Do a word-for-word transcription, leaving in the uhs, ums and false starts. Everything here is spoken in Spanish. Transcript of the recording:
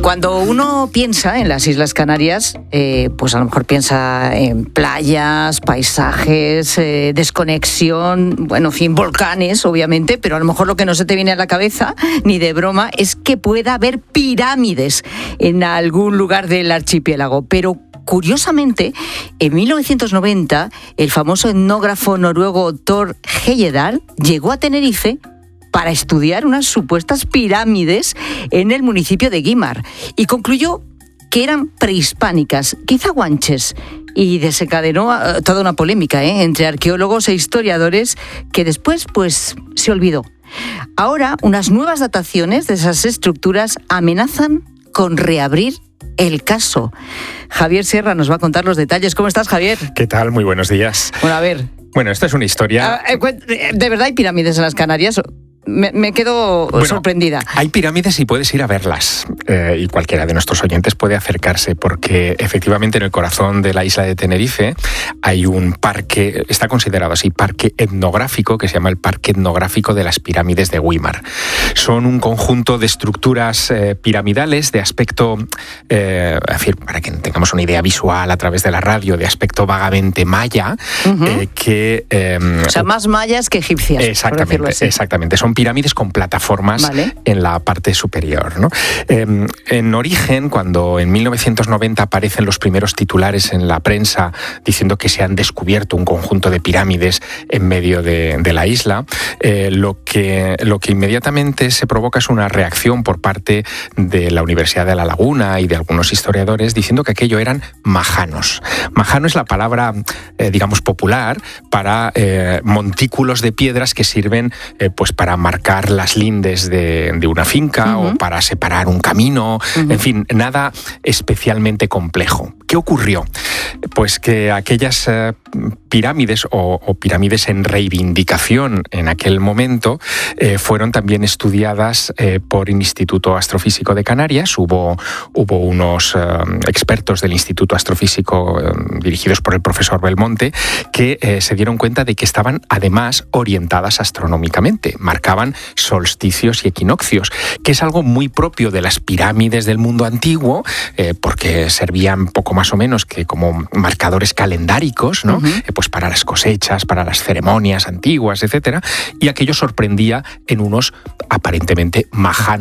Cuando uno piensa en las Islas Canarias, eh, pues a lo mejor piensa en playas, paisajes, eh, desconexión, bueno, en fin, volcanes, obviamente, pero a lo mejor lo que no se te viene a la cabeza, ni de broma, es que pueda haber pirámides en algún lugar del archipiélago. Pero curiosamente, en mil novecientos noventa, el famoso etnógrafo noruego Thor Heyerdahl llegó a Tenerife para estudiar unas supuestas pirámides en el municipio de Guimar y concluyó que eran prehispánicas, quizá guanches, y desencadenó uh, toda una polémica ¿eh? entre arqueólogos e historiadores que después pues se olvidó. Ahora, unas nuevas dataciones de esas estructuras amenazan con reabrir el caso. Javier Sierra nos va a contar los detalles. ¿Cómo estás, Javier? ¿Qué tal? Muy buenos días. Bueno, a ver. Bueno, esto es una historia... ¿De verdad hay pirámides en las Canarias? Me, me quedo bueno, sorprendida. Hay pirámides y puedes ir a verlas. Eh, y cualquiera de nuestros oyentes puede acercarse, porque efectivamente en el corazón de la isla de Tenerife hay un parque, está considerado así, parque etnográfico, que se llama el Parque Etnográfico de las Pirámides de Guimar. Son un conjunto de estructuras eh, piramidales de aspecto, eh, es decir, para que tengamos una idea visual a través de la radio, de aspecto vagamente maya, uh-huh. eh, que... Eh, o sea, más mayas que egipcias. Exactamente, exactamente. Son pirámides con plataformas vale. en la parte superior, ¿no? Eh, en origen, cuando en mil novecientos noventa aparecen los primeros titulares en la prensa diciendo que se han descubierto un conjunto de pirámides en medio de, de la isla, eh, lo, que, lo que inmediatamente se provoca es una reacción por parte de la Universidad de La Laguna y de algunos historiadores diciendo que aquello eran majanos. Majano es la palabra, eh, digamos, popular para eh, montículos de piedras que sirven eh, pues para marcar las lindes de, de una finca uh-huh. o para separar un camino, uh-huh. en fin, nada especialmente complejo. ¿Qué ocurrió? Pues que aquellas eh, pirámides o, o pirámides en reivindicación en aquel momento eh, fueron también estudiadas eh, por el Instituto Astrofísico de Canarias. Hubo, hubo unos eh, expertos del Instituto Astrofísico eh, dirigidos por el profesor Belmonte que eh, se dieron cuenta de que estaban además orientadas astronómicamente. Marcaban solsticios y equinoccios, que es algo muy propio de las pirámides del mundo antiguo, eh, porque servían poco más o menos que como marcadores calendáricos, ¿no? Uh-huh. Eh, pues para las cosechas, para las ceremonias antiguas, etcétera, y aquello sorprendía en unos aparentemente majanos